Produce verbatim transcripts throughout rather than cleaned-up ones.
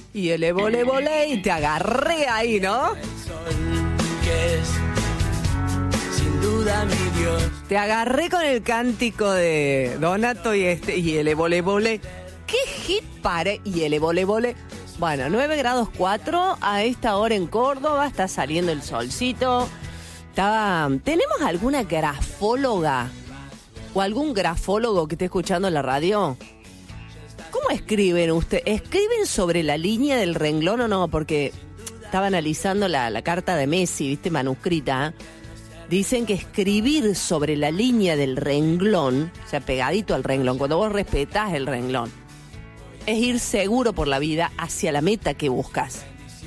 y el vole vole y te agarré ahí, ¿no? El sol, que es sin duda mi Dios. Te agarré con el cántico de Donato y este y el vole vole. ¿Qué hit pare? Y el vole vole. Bueno, nueve grados cuatro a esta hora en Córdoba, está saliendo el solcito. Estaba... ¿Tenemos alguna grafóloga o algún grafólogo que esté escuchando la radio? ¿Cómo escriben ustedes? ¿Escriben sobre la línea del renglón o no? Porque estaba analizando la, la carta de Messi, ¿viste? Manuscrita. Dicen que escribir sobre la línea del renglón, o sea, pegadito al renglón, cuando vos respetás el renglón, es ir seguro por la vida hacia la meta que buscas.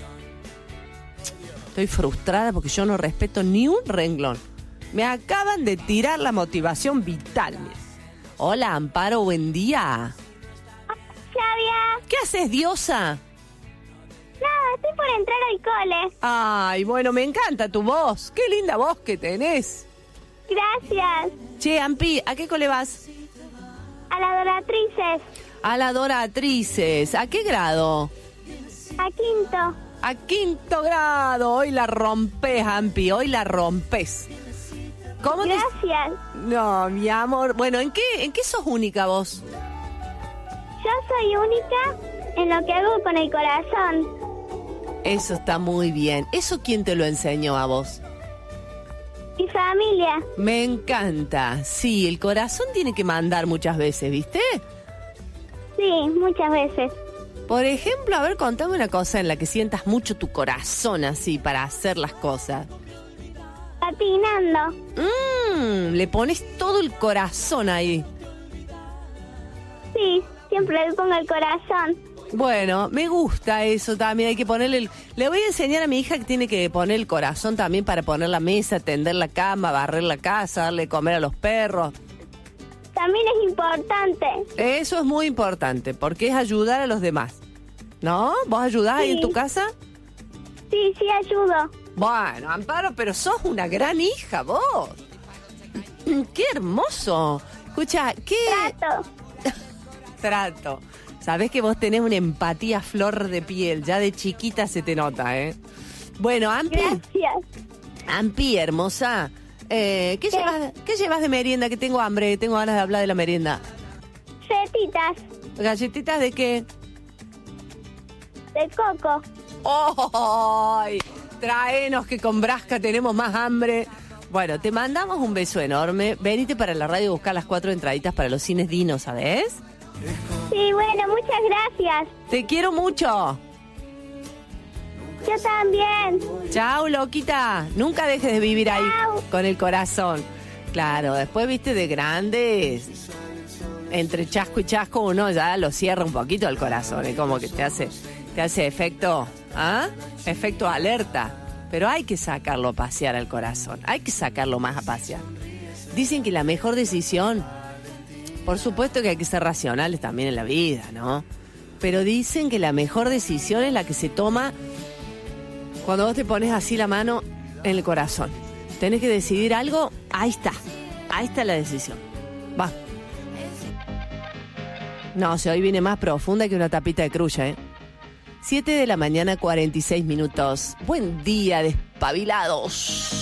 Estoy frustrada porque yo no respeto ni un renglón. Me acaban de tirar la motivación vital. Hola, Amparo, buen día. Flavia. ¿Qué haces, diosa? Nada, estoy por entrar al cole. Ay, bueno, me encanta tu voz. Qué linda voz que tenés. Gracias. Che, Ampi, ¿a qué cole vas? A la Doratrices. A la Doratrices. ¿A qué grado? A quinto. A quinto grado. Hoy la rompes, Ampi, hoy la rompes. ¿Cómo te...? Gracias. No, mi amor. Bueno, ¿en qué, en qué sos única vos? Yo soy única en lo que hago con el corazón. Eso está muy bien. ¿Eso quién te lo enseñó a vos? Mi familia. Me encanta. Sí, el corazón tiene que mandar muchas veces, ¿viste? Sí, muchas veces. Por ejemplo, a ver, contame una cosa en la que sientas mucho tu corazón así para hacer las cosas. Patinando. Mmm, le pones todo el corazón ahí. Sí, siempre le pongo el corazón. Bueno, me gusta eso también, hay que ponerle... El... Le voy a enseñar a mi hija que tiene que poner el corazón también para poner la mesa, tender la cama, barrer la casa, darle de comer a los perros. También es importante. Eso es muy importante, porque es ayudar a los demás. ¿No? ¿Vos ayudás Sí. ahí en tu casa? Sí, sí, ayudo. Bueno, Amparo, pero sos una gran hija, vos. ¡Qué hermoso! Escucha, ¿qué...? Trato. Trato. Sabés que vos tenés una empatía flor de piel, ya de chiquita se te nota, ¿eh? Bueno, Ampi. Gracias. Ampi, hermosa. Eh, ¿qué, ¿Qué? Llevas, ¿Qué llevas de merienda? Que tengo hambre, tengo ganas de hablar de la merienda. Galletitas ¿Galletitas de qué? de coco. ¡Ay! Traenos que con Brasca tenemos más hambre. Bueno, te mandamos un beso enorme. Venite para la radio a buscar las cuatro entraditas para los cines Dino, ¿sabes? Sí, bueno, muchas gracias. Te quiero mucho. Yo también. Chau, loquita. Nunca dejes de vivir ahí Chau. con el corazón. Claro, después, viste, de grandes, entre chasco y chasco uno ya lo cierra un poquito el corazón. Es como que te hace, te hace efecto, ¿ah? Efecto alerta. Pero hay que sacarlo a pasear al corazón. Hay que sacarlo más a pasear. Dicen que la mejor decisión, por supuesto que hay que ser racionales también en la vida, ¿no? Pero dicen que la mejor decisión es la que se toma cuando vos te pones así la mano en el corazón. Tenés que decidir algo, ahí está. Ahí está la decisión. Va. No, si hoy viene más profunda que una tapita de crulla, ¿eh? siete de la mañana, cuarenta y seis minutos. Buen día, despabilados.